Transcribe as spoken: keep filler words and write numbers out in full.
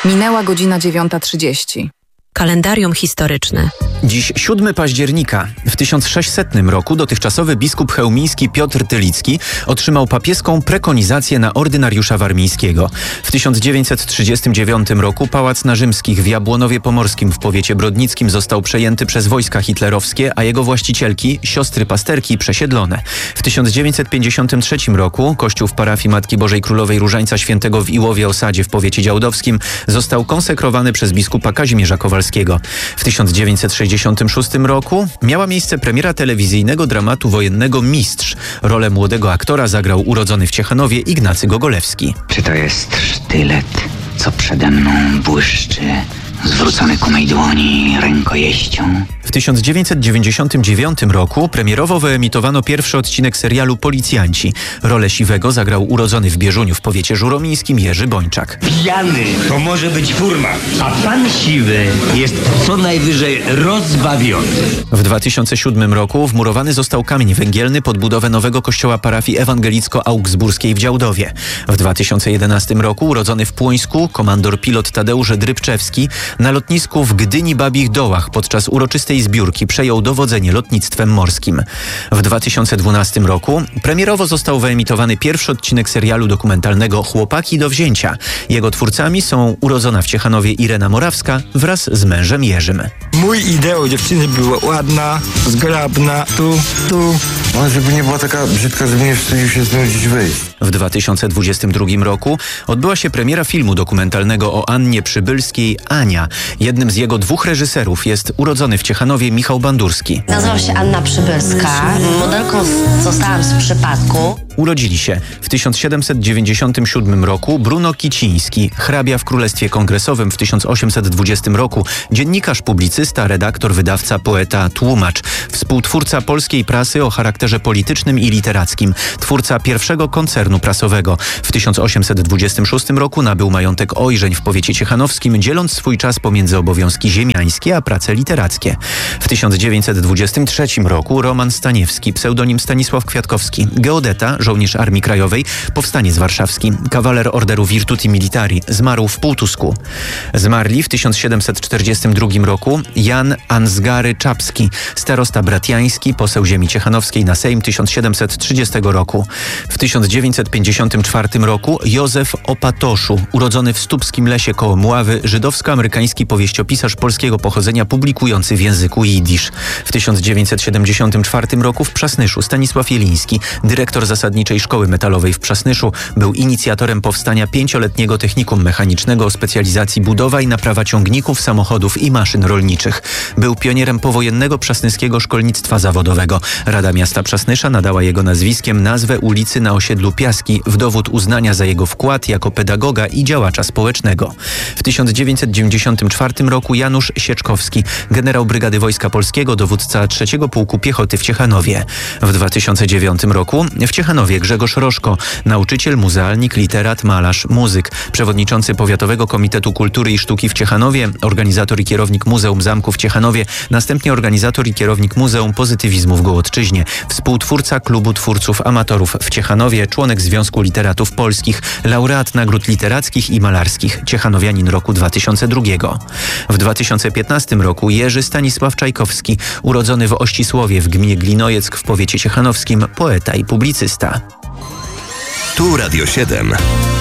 Minęła godzina dziewiąta trzydzieści. Kalendarium historyczne. Dziś siódmego października. W tysiąc sześćsetnym roku dotychczasowy biskup chełmiński Piotr Tylicki otrzymał papieską prekonizację na ordynariusza warmińskiego. W tysiąc dziewięćset trzydziestym dziewiątym roku Pałac na Rzymskich w Jabłonowie Pomorskim w powiecie brodnickim został przejęty przez wojska hitlerowskie, a jego właścicielki, siostry pasterki, przesiedlone. W tysiąc dziewięćset pięćdziesiątym trzecim roku kościół w parafii Matki Bożej Królowej Różańca Świętego w Iłowie Osadzie w powiecie działdowskim został konsekrowany przez biskupa Kazimierza Kowalskiego. W tysiąc dziewięćset sześćdziesiątym szóstym roku miała miejsce premiera telewizyjnego dramatu wojennego Mistrz. Rolę młodego aktora zagrał urodzony w Ciechanowie Ignacy Gogolewski. Czy to jest sztylet, co przede mną błyszczy, zwrócony ku mej dłoni rękojeścią? W tysiąc dziewięćset dziewięćdziesiątym dziewiątym roku premierowo wyemitowano pierwszy odcinek serialu Policjanci. Rolę Siwego zagrał urodzony w Bieżuniu w powiecie żuromińskim Jerzy Bończak. Pijany to może być furman, a pan Siwy jest co najwyżej rozbawiony. W dwa tysiące siódmym roku wmurowany został kamień węgielny pod budowę nowego kościoła parafii ewangelicko-augsburskiej w Działdowie. W dwa tysiące jedenastym roku urodzony w Płońsku komandor pilot Tadeusz Drybczewski na lotnisku w Gdyni-Babich Dołach podczas uroczystej zbiórki przejął dowodzenie lotnictwem morskim. W dwa tysiące dwunastym roku premierowo został wyemitowany pierwszy odcinek serialu dokumentalnego Chłopaki do wzięcia. Jego twórcami są urodzona w Ciechanowie Irena Morawska wraz z mężem Jerzym. Mój ideał dziewczyny była ładna, zgrabna, tu, tu. No, żeby nie była taka brzydka, żeby nie wstydził się z nią gdzieś wyjść. W dwa tysiące dwudziestym drugim roku odbyła się premiera filmu dokumentalnego o Annie Przybylskiej Ania. Jednym z jego dwóch reżyserów jest urodzony w Ciechanowie Michał Bandurski. Nazywam się Anna Przybylska. Modelką zostałam z przypadku. Urodzili się w tysiąc siedemset dziewięćdziesiątym siódmym roku Bruno Kiciński, hrabia w Królestwie Kongresowym w tysiąc osiemset dwudziestym roku, dziennikarz, publicysta, redaktor, wydawca, poeta, tłumacz, współtwórca polskiej prasy o charakterze politycznym i literackim, twórca pierwszego koncernu prasowego. W tysiąc osiemset dwudziestym szóstym roku nabył majątek Ojrzeń w powiecie ciechanowskim, dzieląc swój czas pomiędzy obowiązki ziemiańskie a prace literackie. W tysiąc dziewięćset dwudziestym trzecim roku Roman Staniewski, pseudonim Stanisław Kwiatkowski, geodeta, żołnierz Armii Krajowej, powstaniec warszawski, kawaler Orderu Virtuti Militari, zmarł w Półtusku. Zmarli w tysiąc siedemset czterdziestym drugim roku Jan Ansgary Czapski, starosta bratiański, poseł ziemi ciechanowskiej na Sejm tysiąc siedemset trzydziestego roku. W tysiąc dziewięćset pięćdziesiątym czwartym roku Józef Opatoszu, urodzony w Stubskim Lesie koło Mławy, żydowsko-amerykański powieściopisarz polskiego pochodzenia publikujący w języku jidysz. W tysiąc dziewięćset siedemdziesiątym czwartym roku w Przasnyszu Stanisław Jeliński, dyrektor Zasadniczej Szkoły Metalowej w Przasnyszu, był inicjatorem powstania pięcioletniego technikum mechanicznego o specjalizacji budowa i naprawa ciągników, samochodów i maszyn rolniczych. Był pionierem powojennego przasnyskiego szkolnictwa zawodowego. Rada Miasta Przasnysza nadała jego nazwiskiem nazwę ulicy na osiedlu Piaski w dowód uznania za jego wkład jako pedagoga i działacza społecznego. W tysiąc dziewięćset dziewięćdziesiątym czwartym roku Janusz Sieczkowski, generał Brygady Wojska Polskiego, dowódca trzeciego Pułku Piechoty w Ciechanowie. W dwa tysiące dziewiątym roku w Ciechanowie Grzegorz Rożko, nauczyciel, muzealnik, literat, malarz, muzyk, przewodniczący Powiatowego Komitetu Kultury i Sztuki w Ciechanowie, organizator i kierownik Muzeum Zamku w Ciechanowie, następnie organizator i kierownik Muzeum Pozytywizmu w Gołodczyźnie, współtwórca Klubu Twórców Amatorów w Ciechanowie, członek Związku Literatów Polskich, laureat nagród literackich i malarskich, ciechanowianin roku dwa tysiące drugiego. W dwa tysiące piętnastym roku Jerzy Stanisław Czajkowski, urodzony w Ościsłowie w gminie Glinojeck w powiecie ciechanowskim, poeta i publicysta. Tu Radio siedem.